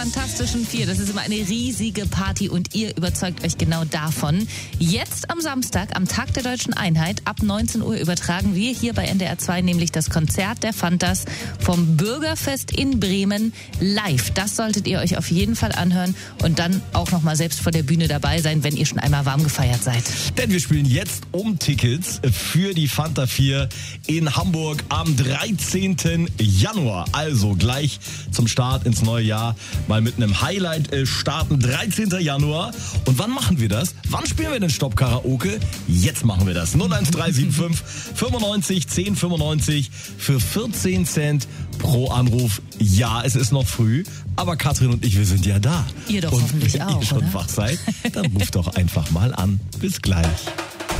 Fantastischen Vier. Das ist immer eine riesige Party und ihr überzeugt euch genau davon. Jetzt am Samstag, am Tag der Deutschen Einheit, ab 19 Uhr übertragen wir hier bei NDR 2 nämlich das Konzert der Fantas vom Bürgerfest in Bremen live. Das solltet ihr euch auf jeden Fall anhören und dann auch nochmal selbst vor der Bühne dabei sein, wenn ihr schon einmal warm gefeiert seid. Denn wir spielen jetzt um Tickets für die Fanta 4 in Hamburg am 13. Januar. Also gleich zum Start ins neue Jahr mal mit einem Highlight starten. 13. Januar. Und wann machen wir das? Wann spielen wir den Stopp Karaoke? Jetzt machen wir das. 01375 95 10 95 für 14 Cent pro Anruf. Ja, es ist noch früh, aber Katrin und ich, wir sind ja da. Ihr doch und hoffentlich wenn auch, ihr schon oder? wach seid, dann ruft doch einfach mal an. Bis gleich.